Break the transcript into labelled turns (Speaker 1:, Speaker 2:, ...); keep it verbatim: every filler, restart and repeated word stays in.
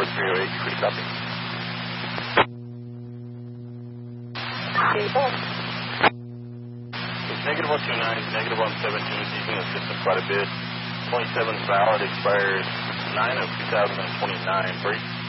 Speaker 1: four three oh eight, free copy.
Speaker 2: Okay, boss.
Speaker 1: It's negative one two nine, negative one seventeen is using the system quite a bit. twenty-seven valid, expires nine of two thousand twenty-nine, free.